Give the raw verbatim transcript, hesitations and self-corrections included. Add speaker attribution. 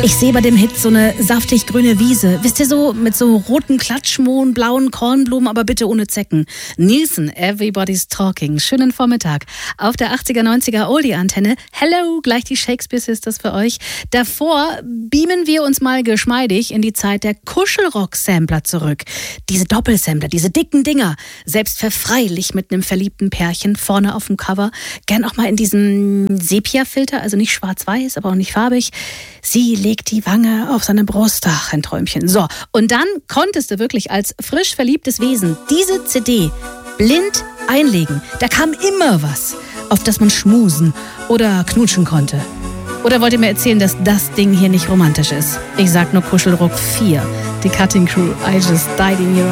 Speaker 1: Ich sehe bei dem Hit so eine saftig grüne Wiese. Wisst ihr so, mit so roten Klatschmohn, blauen Kornblumen, aber bitte ohne Zecken. Nielsen, Everybody's Talking. Schönen Vormittag auf der achtziger, neunziger Oldie-Antenne. Hello, gleich die Shakespeare Sisters für euch. Davor beamen wir uns mal geschmeidig in die Zeit der Kuschelrock-Sampler zurück. Diese Doppelsampler, diese dicken Dinger. Selbstverfreilich mit einem verliebten Pärchen vorne auf dem Cover. Gern auch mal in diesem Sepia-Filter, also nicht schwarz-weiß, aber auch nicht farbig. Sie legt die Wange auf seine Brust. Ach, ein Träumchen. So, und dann konntest du wirklich als frisch verliebtes Wesen diese C D blind einlegen. Da kam immer was, auf das man schmusen oder knutschen konnte. Oder wollt ihr mir erzählen, dass das Ding hier nicht romantisch ist? Ich sag nur Kuschelrock vier. Die Cutting Crew, I Just Died in Your